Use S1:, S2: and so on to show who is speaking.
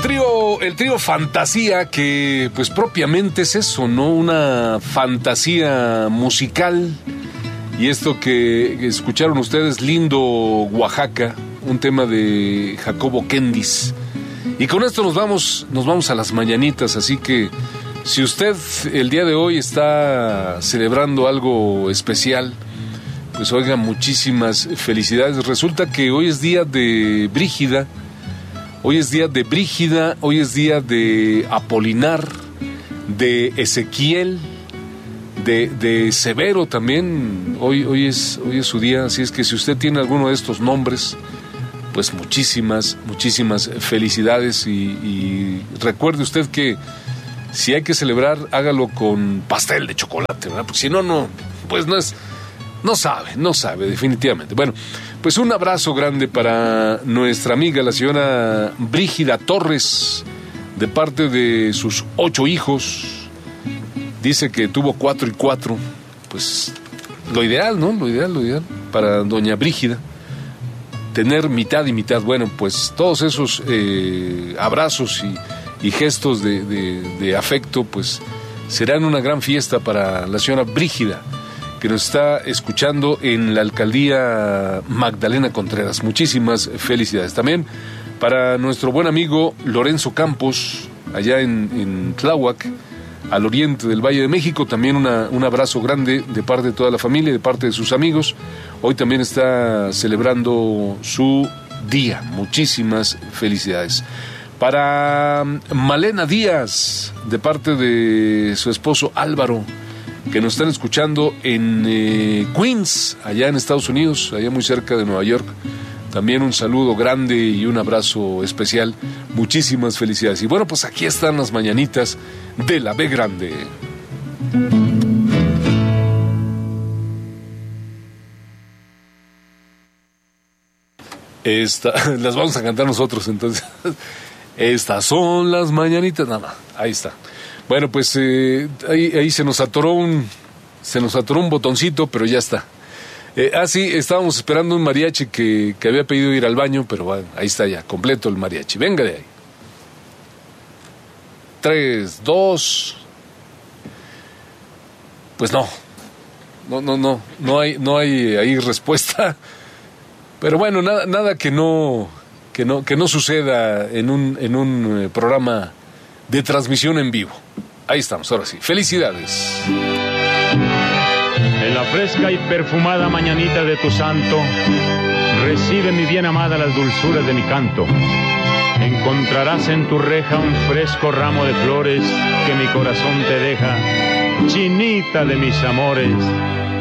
S1: El trío Fantasía, que pues propiamente es eso, ¿no? Una fantasía musical. Y esto que escucharon ustedes, Lindo Oaxaca, un tema de Jacobo Kendis. Y con esto nos vamos a las mañanitas, así que si usted el día de hoy está celebrando algo especial, pues oiga, muchísimas felicidades. Resulta que hoy es día de Brígida. Hoy es día de Apolinar, de Ezequiel, de Severo también. Hoy es su día, así es que si usted tiene alguno de estos nombres, pues muchísimas felicidades. Y recuerde usted que si hay que celebrar, hágalo con pastel de chocolate, ¿verdad? Porque si no, pues no sabe definitivamente. Bueno, pues un abrazo grande para nuestra amiga, la señora Brígida Torres, de parte de sus 8 hijos. Dice que tuvo 4 y 4. Pues lo ideal, ¿no? Lo ideal para doña Brígida. Tener mitad y mitad. Bueno, pues todos esos abrazos y gestos de afecto, pues serán una gran fiesta para la señora Brígida, que nos está escuchando en la alcaldía Magdalena Contreras. Muchísimas felicidades. También para nuestro buen amigo Lorenzo Campos, allá en Tláhuac, al oriente del Valle de México. También un abrazo grande de parte de toda la familia, de parte de sus amigos. Hoy también está celebrando su día. Muchísimas felicidades. Para Malena Díaz, de parte de su esposo Álvaro, que nos están escuchando en Queens, allá en Estados Unidos, allá muy cerca de Nueva York. También un saludo grande y un abrazo especial. Muchísimas felicidades. Y bueno, pues aquí están las mañanitas de la B Grande. Las vamos a cantar nosotros, entonces. Estas son las mañanitas. Nada, ahí está. Bueno, pues ahí se nos atoró un botoncito, pero ya está. Sí, estábamos esperando un mariachi que había pedido ir al baño, pero bueno, ahí está ya, completo el mariachi. Venga de ahí. 3, 2. Pues no hay ahí respuesta. Pero bueno, nada que no suceda en un programa de transmisión en vivo. Ahí estamos, ahora sí. Felicidades.
S2: En la fresca y perfumada mañanita de tu santo, recibe mi bien amada las dulzuras de mi canto. Encontrarás en tu reja un fresco ramo de flores que mi corazón te deja, chinita de mis amores.